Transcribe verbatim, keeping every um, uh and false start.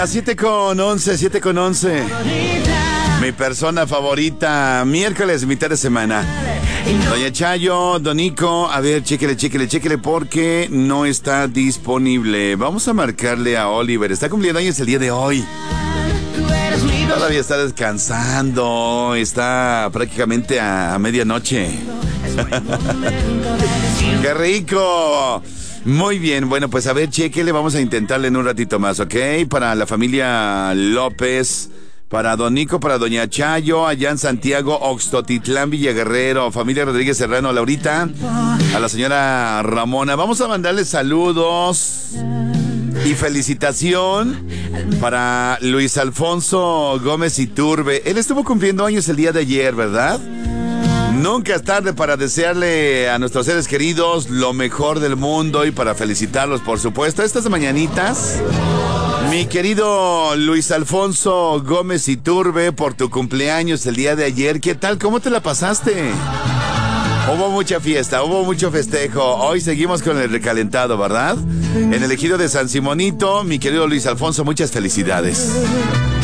las siete con once, siete con once. Mi persona favorita, miércoles, mitad de semana. Doña Chayo, Don Nico, a ver, chéquele, chéquele, chéquele, porque no está disponible. Vamos a marcarle a Oliver, está cumpliendo años el día de hoy. Todavía está descansando, está prácticamente a, a medianoche. ¡Qué rico! Muy bien, bueno, pues a ver, chéquele, vamos a intentarle en un ratito más, ¿ok? Para la familia López, para Don Nico, para Doña Chayo, allá en Santiago, Oxtotitlán, Villaguerrero, familia Rodríguez Serrano, Laurita, a la señora Ramona. Vamos a mandarle saludos y felicitación para Luis Alfonso Gómez Iturbe. Él estuvo cumpliendo años el día de ayer, ¿verdad? Nunca es tarde para desearle a nuestros seres queridos lo mejor del mundo y para felicitarlos, por supuesto. Estas mañanitas, mi querido Luis Alfonso Gómez Iturbe, por tu cumpleaños el día de ayer. ¿Qué tal? ¿Cómo te la pasaste? Hubo mucha fiesta, hubo mucho festejo. Hoy seguimos con el recalentado, ¿verdad? En el ejido de San Simonito, mi querido Luis Alfonso, muchas felicidades.